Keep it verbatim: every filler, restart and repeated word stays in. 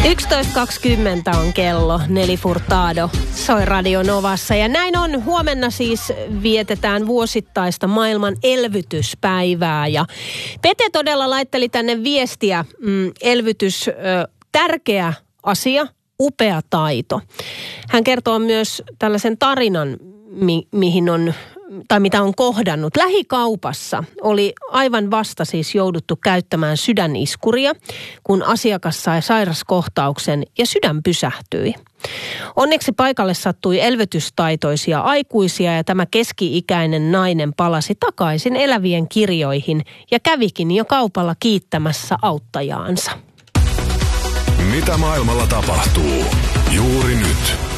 yksitoista kaksikymmentä on kello, Nelly Furtado soi Radio Novassa. Ja näin on, huomenna siis vietetään vuosittaista maailman elvytyspäivää. Ja Pete todella laitteli tänne viestiä, mm, elvytys, ö, tärkeä asia, upea taito. Hän kertoo myös tällaisen tarinan, mi- mihin on... tai mitä on kohdannut. Lähikaupassa oli aivan vasta siis jouduttu käyttämään sydäniskuria, kun asiakas sai sairaskohtauksen ja sydän pysähtyi. Onneksi paikalle sattui elvytystaitoisia aikuisia ja tämä keski-ikäinen nainen palasi takaisin elävien kirjoihin ja kävikin jo kaupalla kiittämässä auttajaansa. Mitä maailmalla tapahtuu juuri nyt?